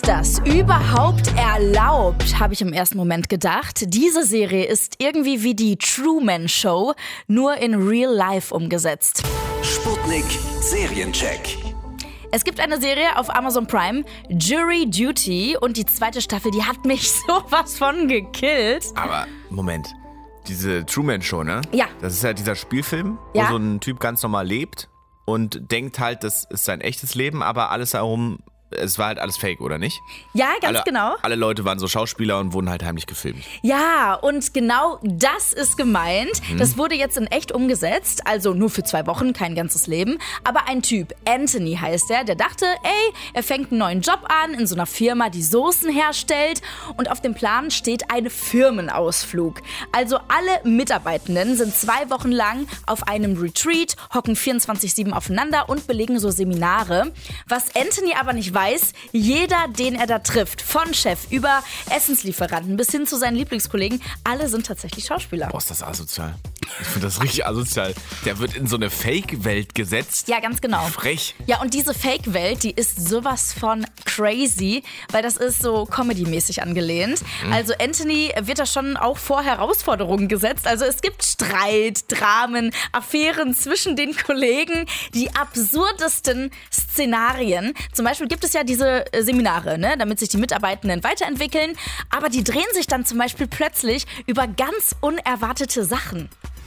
Das überhaupt erlaubt, habe ich im ersten Moment gedacht. Diese Serie ist irgendwie wie die Truman Show, nur in Real Life umgesetzt. Sputnik Seriencheck. Es gibt eine Serie auf Amazon Prime, Jury Duty, und die zweite Staffel, die hat mich sowas von gekillt. Aber, Moment, diese Truman Show, ne? Ja. Das ist halt dieser Spielfilm, Ja. wo so ein Typ ganz normal lebt und denkt halt, das ist sein echtes Leben, aber alles darum, es war halt alles fake, oder nicht? Ja, ganz genau. Alle Leute waren so Schauspieler und wurden halt heimlich gefilmt. Ja, und genau das ist gemeint. Das wurde jetzt in echt umgesetzt, also nur für 2 Wochen, kein ganzes Leben. Aber ein Typ, Anthony heißt er, der dachte, er fängt einen neuen Job an in so einer Firma, die Soßen herstellt. Und auf dem Plan steht ein Firmenausflug. Also alle Mitarbeitenden sind 2 Wochen lang auf einem Retreat, hocken 24/7 aufeinander und belegen so Seminare. Was Anthony aber nicht weiß, jeder, den er da trifft, von Chef über Essenslieferanten bis hin zu seinen Lieblingskollegen, alle sind tatsächlich Schauspieler. Boah, ist das asozial. Ich finde das richtig asozial. Der wird in so eine Fake-Welt gesetzt. Ja, ganz genau. Frech. Ja, und diese Fake-Welt, die ist sowas von crazy, weil das ist so Comedy-mäßig angelehnt. Also Anthony wird da schon auch vor Herausforderungen gesetzt. Also es gibt Streit, Dramen, Affären zwischen den Kollegen, die absurdesten Szenarien. Zum Beispiel gibt es ja diese Seminare, ne, damit sich die Mitarbeitenden weiterentwickeln. Aber die drehen sich dann zum Beispiel plötzlich über ganz unerwartete Sachen.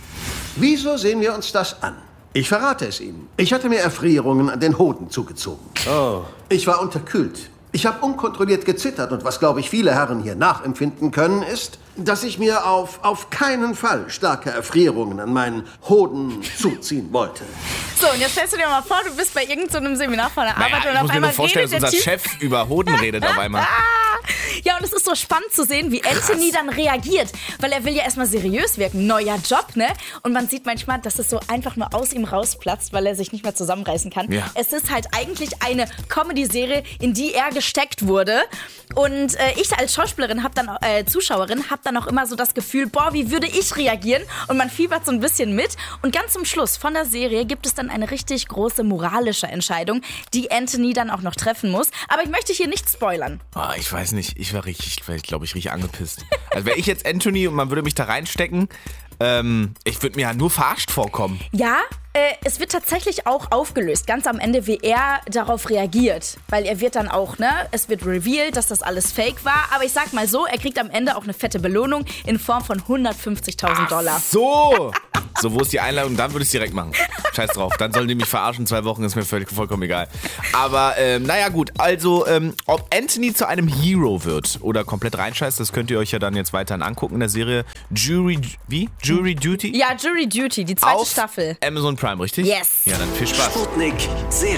Wieso sehen wir uns das an? Ich verrate es Ihnen. Ich hatte mir Erfrierungen an den Hoden zugezogen. Oh. Ich war unterkühlt. Ich habe unkontrolliert gezittert und was, glaube ich, viele Herren hier nachempfinden können, ist, dass ich mir auf keinen Fall starke Erfrierungen an meinen Hoden zuziehen wollte. So, und jetzt stellst du dir mal vor, du bist bei irgendeinem Seminar von der Arbeit und ich auf muss mir einmal nur vorstellen, redet dass der unser Typ... Chef über Hoden redet auf einmal. Ja, und es ist so spannend zu sehen, wie Anthony dann reagiert, weil er will ja erstmal seriös wirken, neuer Job, ne? Und man sieht manchmal, dass es so einfach nur aus ihm rausplatzt, weil er sich nicht mehr zusammenreißen kann. Ja. Es ist halt eigentlich eine Comedy-Serie, in die er gesteckt wurde. Und ich als Schauspielerin, Zuschauerin, habe dann auch immer so das Gefühl, boah, wie würde ich reagieren? Und man fiebert so ein bisschen mit. Und ganz zum Schluss von der Serie gibt es dann eine richtig große moralische Entscheidung, die Anthony dann auch noch treffen muss. Aber ich möchte hier nicht spoilern. Oh, ich weiß nicht, ich wäre, glaube ich, richtig angepisst. Also wäre ich jetzt Anthony und man würde mich da reinstecken, ich würde mir ja nur verarscht vorkommen. Ja, es wird tatsächlich auch aufgelöst, ganz am Ende, wie er darauf reagiert. Weil er wird dann auch, ne, es wird revealed, dass das alles fake war. Aber ich sag mal so, er kriegt am Ende auch eine fette Belohnung in Form von $150.000. So! So, wo ist die Einladung? Dann würde ich es direkt machen. Scheiß drauf. Dann sollen die mich verarschen 2 Wochen, ist mir vollkommen egal. Aber, naja gut, also, ob Anthony zu einem Hero wird oder komplett reinscheißt, das könnt ihr euch ja dann jetzt weiterhin angucken in der Serie Jury Duty? Ja, Jury Duty, die zweite auf Staffel. Amazon Prime, richtig? Yes. Ja, dann viel Spaß. Sputnik